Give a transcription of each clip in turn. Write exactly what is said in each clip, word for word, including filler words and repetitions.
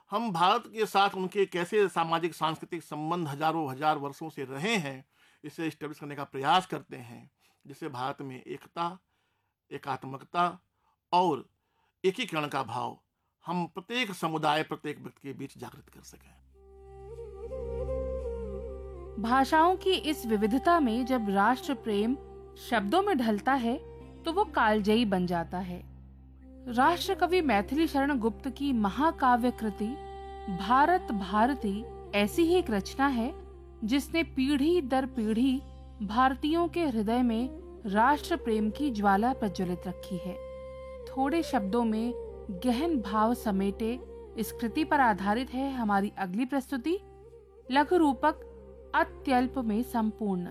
हम भारत के साथ उनके कैसे सामाजिक सांस्कृतिक संबंध हजारों हजार वर्षों से रहे हैं, इसे इस्टेब्लिश करने का प्रयास करते हैं, जिससे भारत में एकता, एकात्मकता और एकीकरण का भाव हम प्रत्येक समुदाय, प्रत्येक व्यक्ति के बीच जागृत कर सकें। भाषाओं की इस विविधता में जब राष्ट्र प्रेम शब्दों में ढलता है तो वो कालजयी बन जाता है। राष्ट्र कवि मैथिली शरण गुप्त की महाकाव्य कृति भारत भारती ऐसी ही एक रचना है जिसने पीढ़ी दर पीढ़ी भारतीयों के हृदय में राष्ट्र प्रेम की ज्वाला प्रज्वलित रखी है। थोड़े शब्दों में गहन भाव समेटे इस कृति पर आधारित है हमारी अगली प्रस्तुति, लघु रूपक अत्यल्प में संपूर्ण।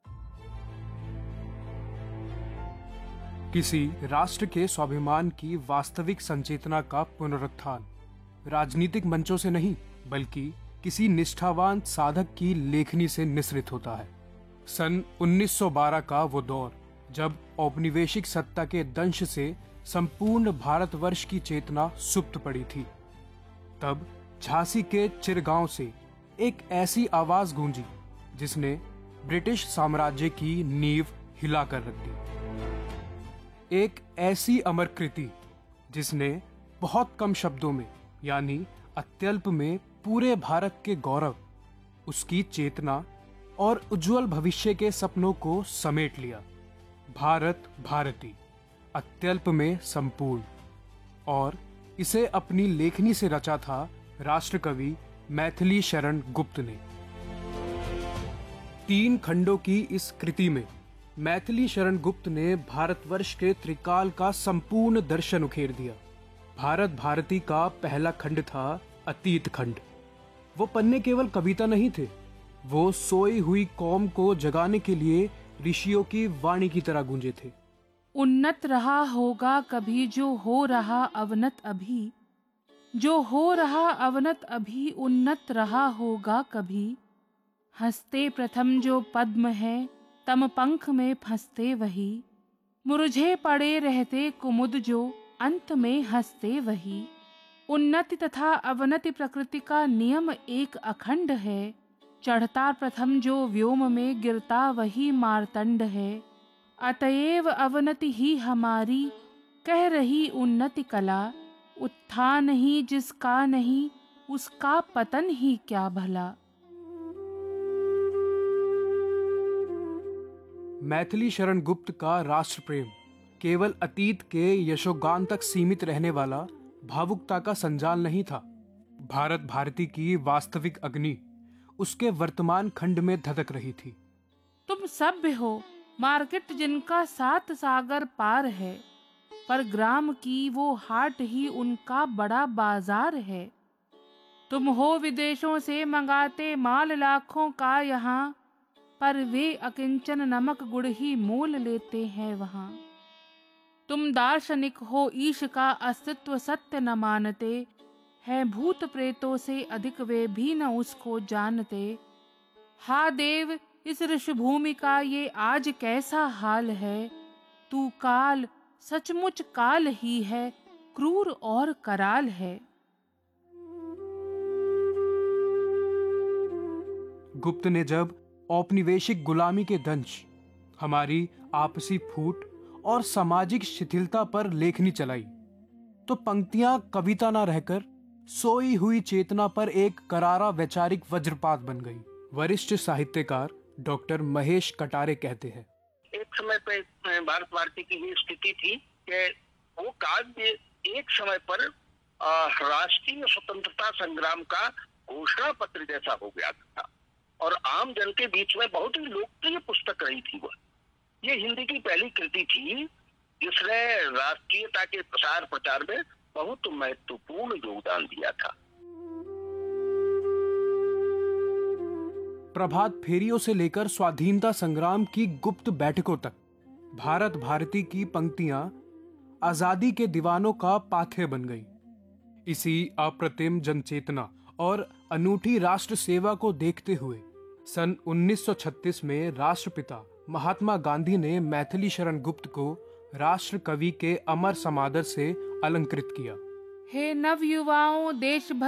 किसी राष्ट्र के स्वाभिमान की वास्तविक संचेतना का पुनरुत्थान राजनीतिक मंचों से नहीं बल्कि किसी निष्ठावान साधक की लेखनी से निसृत होता है। सन उन्नीस सौ बारह का वो दौर जब औपनिवेशिक सत्ता के दंश से संपूर्ण भारतवर्ष की चेतना सुप्त पड़ी थी। तब झांसी के चिरगांव से एक ऐसी आवाज गूंजी जिसने ब्रिटिश साम्राज्य की नींव हिला कर रख दी। एक ऐसी अमर कृति जिसने बहुत कम शब्दों में यानी अत्यल्प में पूरे भारत के गौरव, उसकी चेतना और उज्जवल भविष्य के सपनों को समेट लिया। भारत भारती अत्यल्प में संपूर्ण, और इसे अपनी लेखनी से रचा था राष्ट्रकवि मैथिली शरण गुप्त ने। तीन खंडों की इस कृति में मैथिली शरण गुप्त ने भारतवर्ष के त्रिकाल का संपूर्ण दर्शन उखेर दिया। भारत भारती का पहला खंड था अतीत खंड। वो पन्ने केवल कविता नहीं थे, वो सोई हुई कौम को जगाने के लिए ऋषियों की वाणी की तरह गूंजे थे। उन्नत रहा होगा कभी जो हो रहा अवनत अभी, जो हो रहा अवनत अभी उन्नत रहा होगा कभी। हंसते प्रथम जो पद्म है तम पंख में फंसते वही, मुरझे पड़े रहते कुमुद जो अंत में हंसते वही। उन्नति तथा अवनति प्रकृति का नियम एक अखंड है, चढ़ता प्रथम जो व्योम में गिरता वही मार्तंड है। अतएव अवनति ही हमारी कह रही उन्नति कला, उत्थान ही जिसका नहीं उसका पतन ही क्या भला। मैथिली शरण गुप्त का राष्ट्र प्रेम केवल अतीत के यशोगान तक सीमित रहने वाला भावुकता का संजाल नहीं था। भारत भारती की वास्तविक अग्नि उसके वर्तमान खंड में धधक रही थी। तुम सभ्य हो, मार्केट जिनका सात सागर पार है, पर ग्राम की वो हाट ही उनका बड़ा बाजार है। तुम हो विदेशों से मंगाते माल लाखों का यहाँ, पर वे अकिंचन नमक गुड़ ही मोल लेते हैं वहाँ। तुम दार्शनिक हो, ईश का अस्तित्व सत्य न मानते हैं, भूत प्रेतों से अधिक वे भी न उसको जानते। हा देव, इस ऋषभूमि का ये आज कैसा हाल है, तू काल सचमुच काल ही है, क्रूर और कराल है। गुप्त ने जब औपनिवेशिक गुलामी के दंश, हमारी आपसी फूट और सामाजिक शिथिलता पर लेखनी चलाई तो पंक्तियां कविता ना रहकर सोई हुई चेतना पर एक करारा वैचारिक वज्रपात बन गई। वरिष्ठ साहित्यकार डॉक्टर महेश कटारे कहते हैं, एक समय पे भारत भारती की ये स्थिति थी कि वो काव्य एक समय पर राष्ट्रीय स्वतंत्रता संग्राम का घोषणा पत्र जैसा हो गया था और आम जन के बीच में बहुत ही लोकप्रिय पुस्तक रही थी। वह ये हिंदी की पहली कृति थी जिसने राष्ट्रीयता के प्रसार प्रचार में बहुत महत्वपूर्ण योगदान दिया था। प्रभात फेरियों से लेकर स्वाधीनता संग्राम की गुप्त बैठकों तक भारत भारती की पंक्तियां आजादी के दीवानों का पाथेय बन गई। इसी अप्रतिम जनचेतना और अनूठी राष्ट्र सेवा को देखते हुए सन उन्नीस सौ छत्तीस में राष्ट्रपिता महात्मा गांधी ने मैथिली शरण गुप्त को राष्ट्र कवि के अमर समादर से अलंकृत किया। हे नव युवाओं, देश भर